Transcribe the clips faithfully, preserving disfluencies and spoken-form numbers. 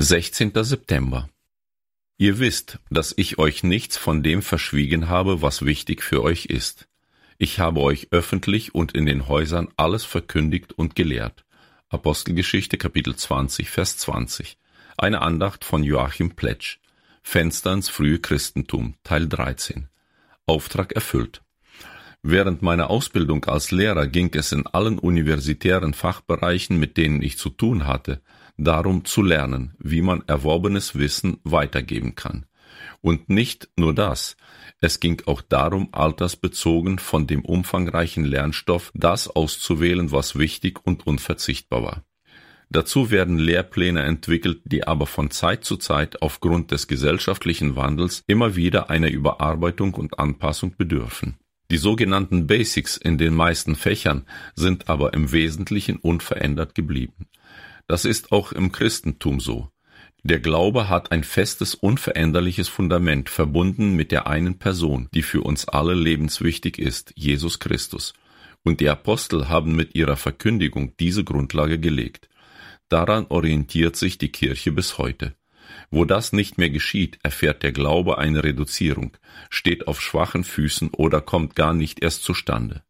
sechzehnter September. Ihr wisst, dass ich euch nichts von dem verschwiegen habe, was wichtig für euch ist. Ich habe euch öffentlich und in den Häusern alles verkündigt und gelehrt. Apostelgeschichte, Kapitel zwanzig, Vers zwanzig. Eine Andacht von Joachim Pletsch. Fenster ins frühe Christentum, Teil dreizehn. Auftrag erfüllt. Während meiner Ausbildung als Lehrer ging es in allen universitären Fachbereichen, mit denen ich zu tun hatte, darum zu lernen, wie man erworbenes Wissen weitergeben kann. Und nicht nur das, es ging auch darum, altersbezogen von dem umfangreichen Lernstoff das auszuwählen, was wichtig und unverzichtbar war. Dazu werden Lehrpläne entwickelt, die aber von Zeit zu Zeit aufgrund des gesellschaftlichen Wandels immer wieder einer Überarbeitung und Anpassung bedürfen. Die sogenannten Basics in den meisten Fächern sind aber im Wesentlichen unverändert geblieben. Das ist auch im Christentum so. Der Glaube hat ein festes, unveränderliches Fundament, verbunden mit der einen Person, die für uns alle lebenswichtig ist, Jesus Christus. Und die Apostel haben mit ihrer Verkündigung diese Grundlage gelegt. Daran orientiert sich die Kirche bis heute. Wo das nicht mehr geschieht, erfährt der Glaube eine Reduzierung, steht auf schwachen Füßen oder kommt gar nicht erst zustande.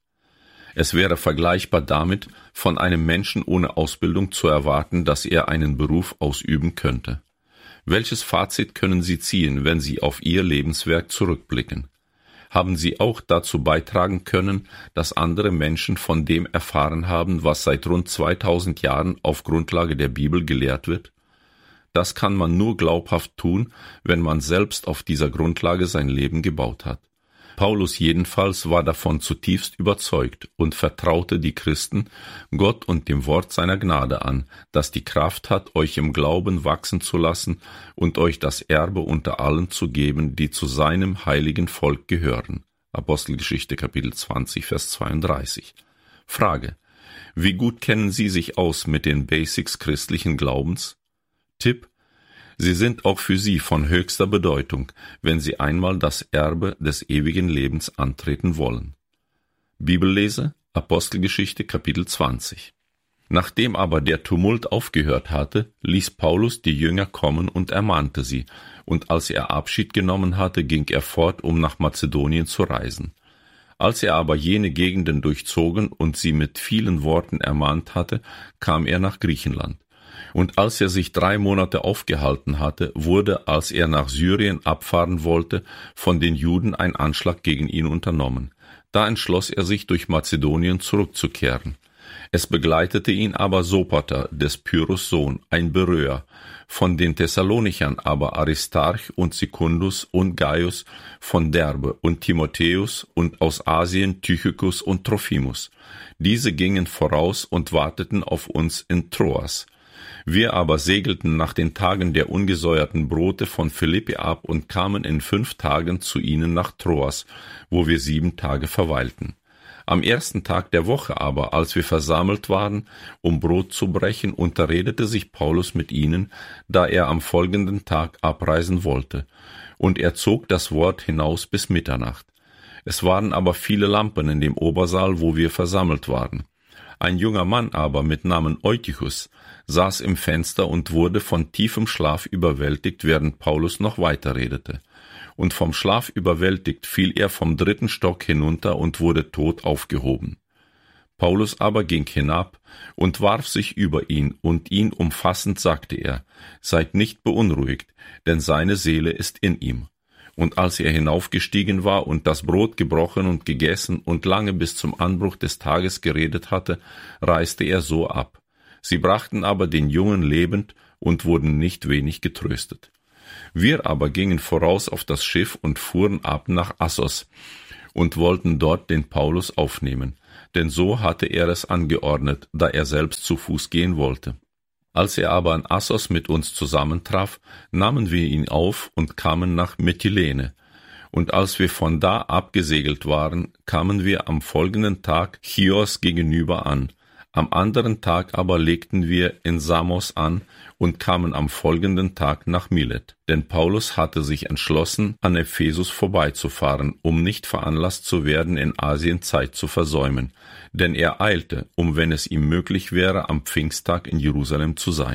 Es wäre vergleichbar damit, von einem Menschen ohne Ausbildung zu erwarten, dass er einen Beruf ausüben könnte. Welches Fazit können Sie ziehen, wenn Sie auf Ihr Lebenswerk zurückblicken? Haben Sie auch dazu beitragen können, dass andere Menschen von dem erfahren haben, was seit rund zweitausend Jahren auf Grundlage der Bibel gelehrt wird? Das kann man nur glaubhaft tun, wenn man selbst auf dieser Grundlage sein Leben gebaut hat. Paulus jedenfalls war davon zutiefst überzeugt und vertraute die Christen Gott und dem Wort seiner Gnade an, das die Kraft hat, euch im Glauben wachsen zu lassen und euch das Erbe unter allen zu geben, die zu seinem heiligen Volk gehören. Apostelgeschichte, Kapitel zwanzig, Vers zweiunddreißig. Frage: Wie gut kennen Sie sich aus mit den Basics christlichen Glaubens? Tipp: Sie sind auch für Sie von höchster Bedeutung, wenn Sie einmal das Erbe des ewigen Lebens antreten wollen. Bibellese, Apostelgeschichte, Kapitel zwanzig. Nachdem aber der Tumult aufgehört hatte, ließ Paulus die Jünger kommen und ermahnte sie, und als er Abschied genommen hatte, ging er fort, um nach Mazedonien zu reisen. Als er aber jene Gegenden durchzogen und sie mit vielen Worten ermahnt hatte, kam er nach Griechenland. Und als er sich drei Monate aufgehalten hatte, wurde, als er nach Syrien abfahren wollte, von den Juden ein Anschlag gegen ihn unternommen. Da entschloss er sich, durch Mazedonien zurückzukehren. Es begleitete ihn aber Sopater, des Pyrrhus Sohn, ein Beröer, von den Thessalonichern aber Aristarch und Secundus und Gaius von Derbe und Timotheus und aus Asien Tychicus und Trophimus. Diese gingen voraus und warteten auf uns in Troas. Wir aber segelten nach den Tagen der ungesäuerten Brote von Philippi ab und kamen in fünf Tagen zu ihnen nach Troas, wo wir sieben Tage verweilten. Am ersten Tag der Woche aber, als wir versammelt waren, um Brot zu brechen, unterredete sich Paulus mit ihnen, da er am folgenden Tag abreisen wollte. Und er zog das Wort hinaus bis Mitternacht. Es waren aber viele Lampen in dem Obersaal, wo wir versammelt waren. Ein junger Mann aber mit Namen Eutychus saß im Fenster und wurde von tiefem Schlaf überwältigt, während Paulus noch weiterredete. Und vom Schlaf überwältigt fiel er vom dritten Stock hinunter und wurde tot aufgehoben. Paulus aber ging hinab und warf sich über ihn, und ihn umfassend sagte er: Seid nicht beunruhigt, denn seine Seele ist in ihm. Und als er hinaufgestiegen war und das Brot gebrochen und gegessen und lange bis zum Anbruch des Tages geredet hatte, reiste er so ab. Sie brachten aber den Jungen lebend und wurden nicht wenig getröstet. Wir aber gingen voraus auf das Schiff und fuhren ab nach Assos und wollten dort den Paulus aufnehmen, denn so hatte er es angeordnet, da er selbst zu Fuß gehen wollte. Als er aber an Assos mit uns zusammentraf, nahmen wir ihn auf und kamen nach Mytilene. Und als wir von da abgesegelt waren, kamen wir am folgenden Tag Chios gegenüber an. Am anderen Tag aber legten wir in Samos an und kamen am folgenden Tag nach Milet. Denn Paulus hatte sich entschlossen, an Ephesus vorbeizufahren, um nicht veranlasst zu werden, in Asien Zeit zu versäumen. Denn er eilte, um, wenn es ihm möglich wäre, am Pfingsttag in Jerusalem zu sein.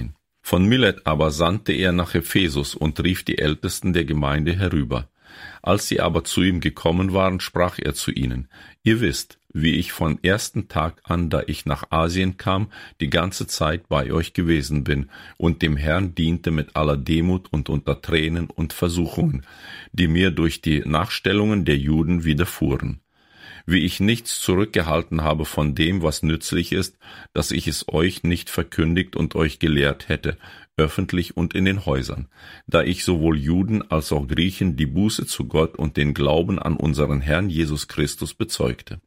Von Milet aber sandte er nach Ephesus und rief die Ältesten der Gemeinde herüber. Als sie aber zu ihm gekommen waren, sprach er zu ihnen: Ihr wisst, wie ich von ersten Tag an, da ich nach Asien kam, die ganze Zeit bei euch gewesen bin und dem Herrn diente mit aller Demut und unter Tränen und Versuchungen, die mir durch die Nachstellungen der Juden widerfuhren. Wie ich nichts zurückgehalten habe von dem, was nützlich ist, dass ich es euch nicht verkündigt und euch gelehrt hätte, öffentlich und in den Häusern, da ich sowohl Juden als auch Griechen die Buße zu Gott und den Glauben an unseren Herrn Jesus Christus bezeugte.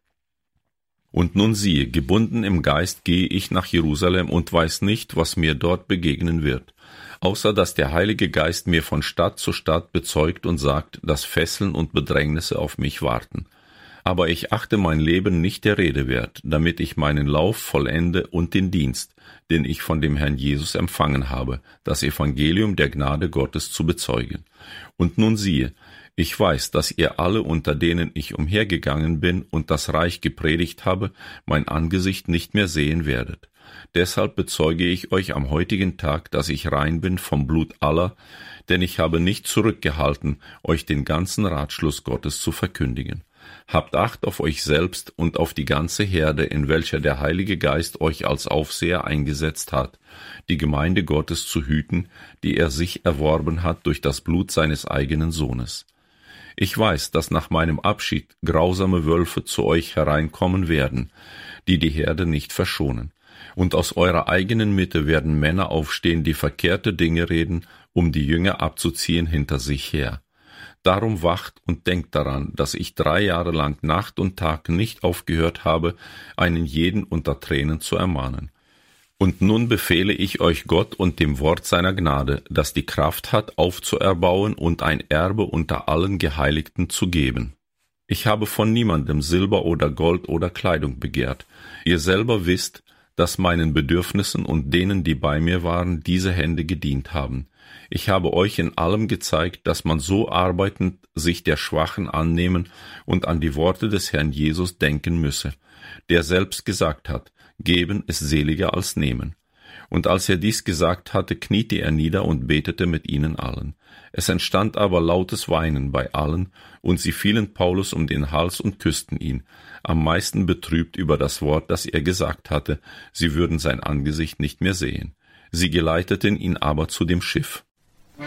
Und nun siehe, gebunden im Geist gehe ich nach Jerusalem und weiß nicht, was mir dort begegnen wird, außer dass der Heilige Geist mir von Stadt zu Stadt bezeugt und sagt, dass Fesseln und Bedrängnisse auf mich warten. Aber ich achte mein Leben nicht der Rede wert, damit ich meinen Lauf vollende und den Dienst, den ich von dem Herrn Jesus empfangen habe, das Evangelium der Gnade Gottes zu bezeugen. Und nun siehe, ich weiß, dass ihr alle, unter denen ich umhergegangen bin und das Reich gepredigt habe, mein Angesicht nicht mehr sehen werdet. Deshalb bezeuge ich euch am heutigen Tag, dass ich rein bin vom Blut aller, denn ich habe nicht zurückgehalten, euch den ganzen Ratschluss Gottes zu verkündigen. Habt Acht auf euch selbst und auf die ganze Herde, in welcher der Heilige Geist euch als Aufseher eingesetzt hat, die Gemeinde Gottes zu hüten, die er sich erworben hat durch das Blut seines eigenen Sohnes. Ich weiß, dass nach meinem Abschied grausame Wölfe zu euch hereinkommen werden, die die Herde nicht verschonen. Und aus eurer eigenen Mitte werden Männer aufstehen, die verkehrte Dinge reden, um die Jünger abzuziehen hinter sich her. Darum wacht und denkt daran, dass ich drei Jahre lang Nacht und Tag nicht aufgehört habe, einen jeden unter Tränen zu ermahnen. Und nun befehle ich euch Gott und dem Wort seiner Gnade, das die Kraft hat, aufzuerbauen und ein Erbe unter allen Geheiligten zu geben. Ich habe von niemandem Silber oder Gold oder Kleidung begehrt. Ihr selber wisst, dass meinen Bedürfnissen und denen, die bei mir waren, diese Hände gedient haben. Ich habe euch in allem gezeigt, dass man so arbeitend sich der Schwachen annehmen und an die Worte des Herrn Jesus denken müsse, der selbst gesagt hat, Geben ist seliger als Nehmen. Und als er dies gesagt hatte, kniete er nieder und betete mit ihnen allen. Es entstand aber lautes Weinen bei allen, und sie fielen Paulus um den Hals und küssten ihn, am meisten betrübt über das Wort, das er gesagt hatte, sie würden sein Angesicht nicht mehr sehen. Sie geleiteten ihn aber zu dem Schiff.